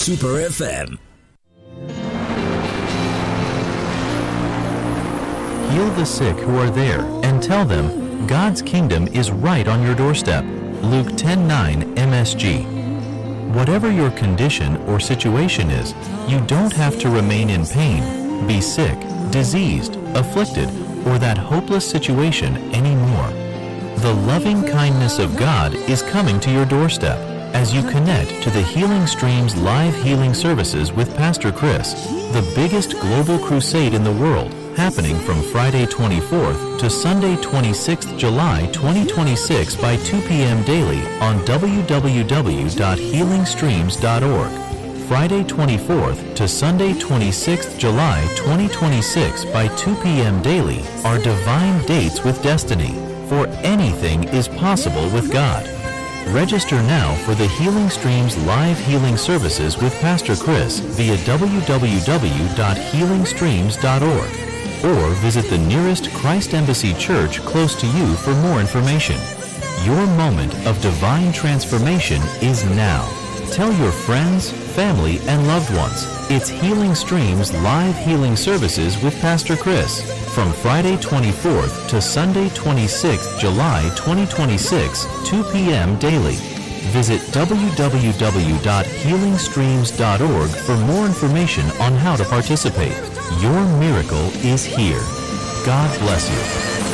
Super FM. Heal the sick who are there and tell them God's kingdom is right on your doorstep. Luke 10:9 MSG. Whatever your condition or situation is, you don't have to remain in pain, be sick, diseased, afflicted, or that hopeless situation anymore. The loving kindness of God is coming to your doorstep as you connect to the Healing Streams live healing services with Pastor Chris, the biggest global crusade in the world, happening from Friday 24th to Sunday 26th July 2026 by 2 p.m. daily on www.healingstreams.org. Friday 24th to Sunday 26th July 2026 by 2 p.m. daily are divine dates with destiny, for anything is possible with God. Register now for the Healing Streams live healing services with Pastor Chris via www.healingstreams.org or visit the nearest Christ Embassy Church close to you for more information. Your moment of divine transformation is now. Tell your friends, family, and loved ones. It's Healing Streams live healing services with Pastor Chris from Friday 24th to Sunday 26th July 2026, 2 p.m. daily. Visit www.healingstreams.org for more information on how to participate. Your miracle is here. God bless you.